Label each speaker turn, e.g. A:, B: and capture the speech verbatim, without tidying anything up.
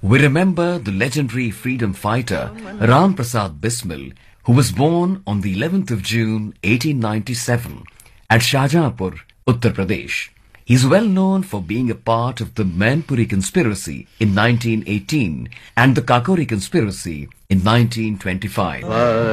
A: We remember the legendary freedom fighter Ram Prasad Bismil, who was born on the eleventh of June eighteen ninety-seven at Shahjahanpur, Uttar Pradesh. He is well known for being a part of the Mainpuri conspiracy in nineteen eighteen and the Kakori conspiracy in nineteen twenty-five.